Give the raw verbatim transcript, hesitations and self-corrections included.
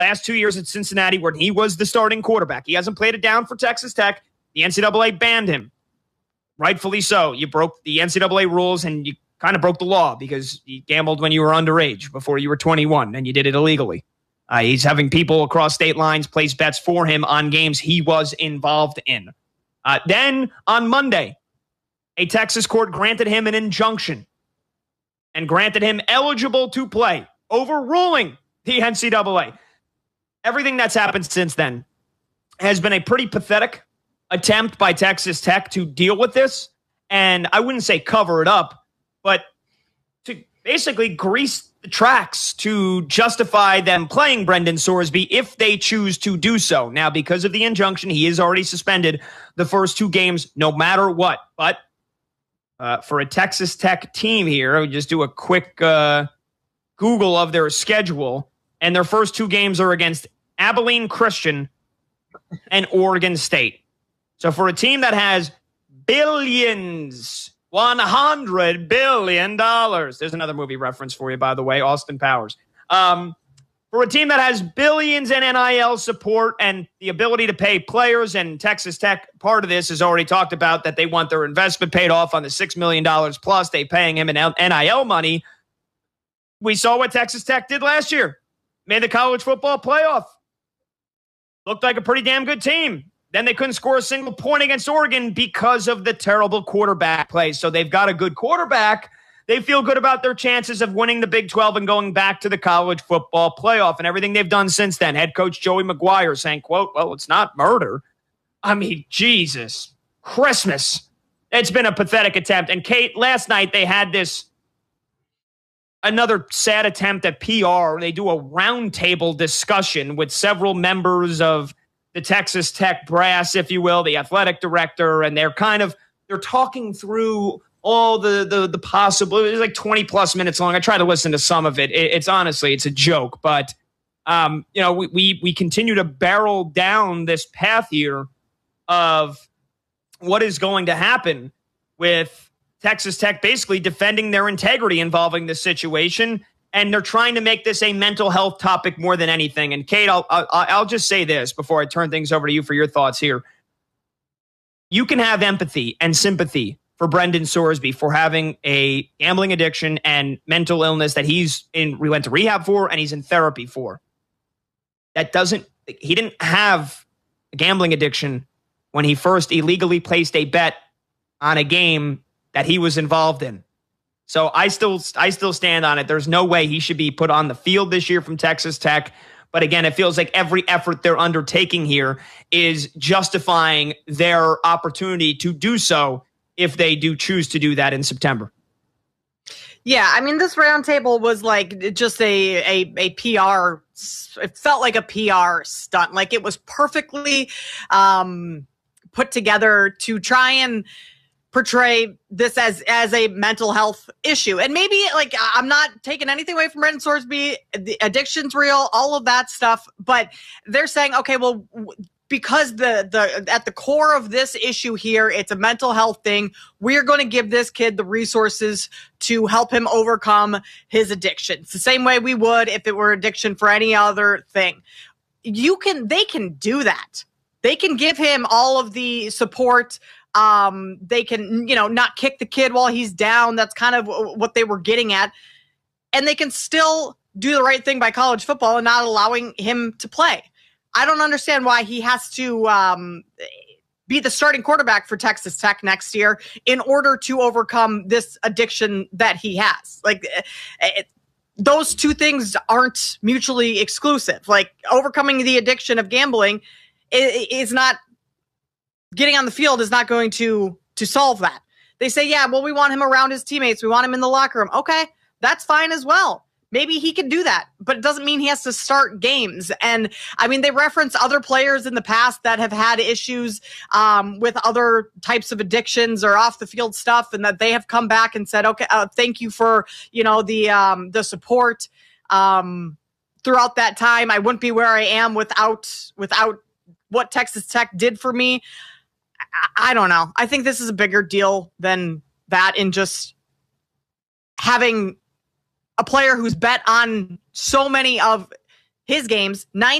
last two years at Cincinnati where he was the starting quarterback. He hasn't played it down for Texas Tech. The N C double A banned him. Rightfully so. You broke the N C double A rules and you kind of broke the law because you gambled when you were underage before you were twenty-one and you did it illegally. Uh, he's having people across state lines place bets for him on games he was involved in. Uh, then on Monday, a Texas court granted him an injunction and granted him eligible to play, overruling the N C double A. Everything that's happened since then has been a pretty pathetic attempt by Texas Tech to deal with this. And I wouldn't say cover it up, but to basically grease the tracks to justify them playing Brendan Sorsby if they choose to do so. Now, because of the injunction, he is already suspended the first two games no matter what. But uh, for a Texas Tech team here, I would just do a quick uh, Google of their schedule. And their first two games are against Abilene Christian and Oregon State. So for a team that has billions, one hundred billion dollars. There's another movie reference for you, by the way, Austin Powers. Um, for a team that has billions in N I L support and the ability to pay players, and Texas Tech, part of this has already talked about that they want their investment paid off on the six million dollars plus they paying him in N I L money. We saw what Texas Tech did last year. Made the college football playoff. Looked like a pretty damn good team. Then they couldn't score a single point against Oregon because of the terrible quarterback play. So they've got a good quarterback. They feel good about their chances of winning the Big twelve and going back to the college football playoff and everything they've done since then. Head coach Joey McGuire saying, quote, well, it's not murder. I mean, Jesus, Christmas. It's been a pathetic attempt. And Kate, last night they had this another sad attempt at P R. They do a roundtable discussion with several members of the Texas Tech brass, if you will, the athletic director, and they're kind of, they're talking through all the, the, the possible, it was like twenty plus minutes long. I try to listen to some of it. it it's honestly, it's a joke, but, um, you know, we, we, we continue to barrel down this path here of what is going to happen with Texas Tech basically defending their integrity involving this situation. And they're trying to make this a mental health topic more than anything. And Kate, I'll, I'll, I'll just say this before I turn things over to you for your thoughts here. You can have empathy and sympathy for Brendan Sorsby for having a gambling addiction and mental illness that he's in, we went to rehab for and he's in therapy for. That doesn't, he didn't have a gambling addiction when he first illegally placed a bet on a game that he was involved in. So I still I still stand on it. There's no way he should be put on the field this year from Texas Tech. But again, it feels like every effort they're undertaking here is justifying their opportunity to do so if they do choose to do that in September. Yeah, I mean, this roundtable was like just a, a, a P R. It felt like a P R stunt. Like it was perfectly um, put together to try and portray this as as a mental health issue. And maybe, like, I'm not taking anything away from Brendan Sorsby. The addiction's real, all of that stuff. But they're saying, okay, well, because the the at the core of this issue here, it's a mental health thing. We're going to give this kid the resources to help him overcome his addiction. It's the same way we would if it were addiction for any other thing. You can, they can do that. They can give him all of the support. Um, they can, you know, not kick the kid while he's down. That's kind of what they were getting at. And they can still do the right thing by college football and not allowing him to play. I don't understand why he has to um, be the starting quarterback for Texas Tech next year in order to overcome this addiction that he has. Like, it, those two things aren't mutually exclusive. Like, overcoming the addiction of gambling is, is not getting on the field is not going to to solve that. They say, yeah, well, we want him around his teammates. We want him in the locker room. Okay, that's fine as well. Maybe he can do that, but it doesn't mean he has to start games. And I mean, they reference other players in the past that have had issues um, with other types of addictions or off the field stuff, and that they have come back and said, okay, uh, thank you for, you know, the um, the support um, throughout that time. I wouldn't be where I am without without what Texas Tech did for me. I don't know. I think this is a bigger deal than that, in just having a player who's bet on so many of his games, nine